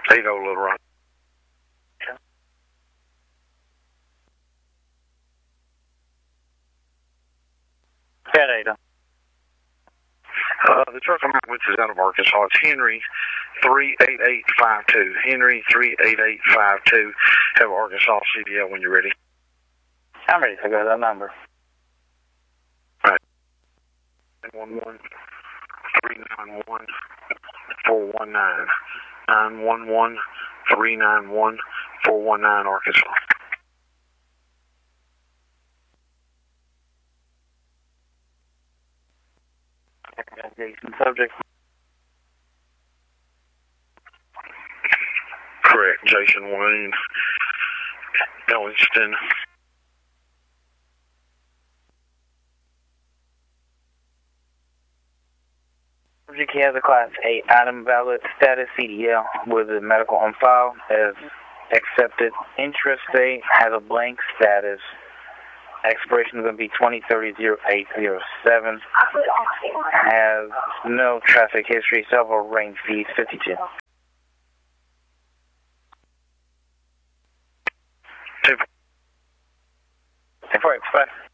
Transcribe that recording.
80 Little Rock. Cat Ada. The truck I'm with is out of Arkansas. It's Henry 38852. Henry 38852. Have Arkansas CDL when you're ready. I'm ready to go to that number. All right. 911 391 419. 911 391 419 Arkansas. Jason, subject. Correct, Jason Wayne. Elliston. Subject has a Class 8 item valid status CDL with the medical on file as accepted. Interest date has a blank status. Expiration is going to be 2030-0807. Has no traffic history. Several range fees 52. 4X5.